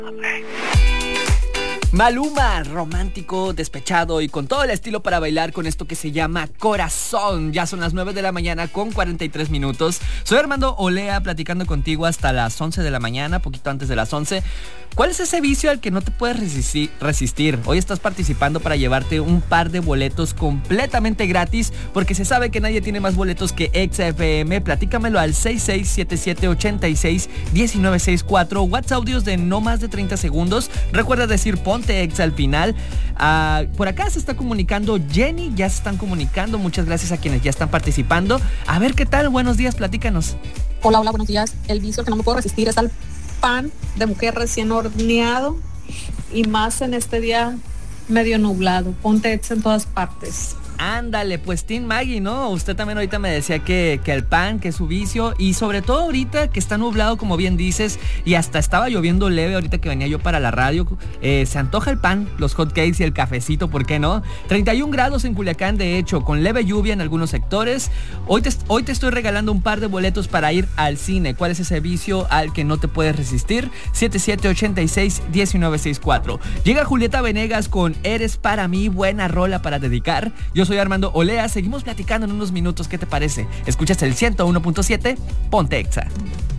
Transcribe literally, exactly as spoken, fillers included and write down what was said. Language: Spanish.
Maluma, romántico, despechado y con todo el estilo para bailar con esto que se llama Corazón. Ya son las nueve de la mañana con cuarenta y tres minutos. Soy Armando Olea, platicando contigo hasta las once de la mañana, poquito antes de las once. ¿Cuál es ese vicio al que no te puedes resistir? Hoy estás participando para llevarte un par de boletos completamente gratis, porque se sabe que nadie tiene más boletos que Exa F M. Platícamelo al seis seis siete siete ocho seis uno nueve seis cuatro. WhatsApp audios de no más de treinta segundos. Recuerda decir Ponte Exa al final. Uh, por acá se está comunicando Jenny, ya se están comunicando. Muchas gracias a quienes ya están participando. A ver qué tal, buenos días, platícanos. Hola, hola, buenos días. El vicio que no me puedo resistir es al pan de mujer recién horneado y más en este día medio nublado. Ponte Exa en todas partes. Ándale, pues Team Maggie, ¿no? Usted también ahorita me decía que, que el pan, que es su vicio, y sobre todo ahorita que está nublado, como bien dices, y hasta estaba lloviendo leve ahorita que venía yo para la radio. Eh, se antoja el pan, los hot cakes y el cafecito, ¿por qué no? treinta y un grados en Culiacán, de hecho, con leve lluvia en algunos sectores. Hoy te, hoy te estoy regalando un par de boletos para ir al cine. ¿Cuál es ese vicio al que no te puedes resistir? siete siete ocho seis uno nueve seis cuatro. Llega Julieta Venegas con Eres para mí, buena rola para dedicar. Yo soy Armando Olea, seguimos platicando en unos minutos, ¿qué te parece? Escuchas el ciento uno punto siete, Ponte Exa.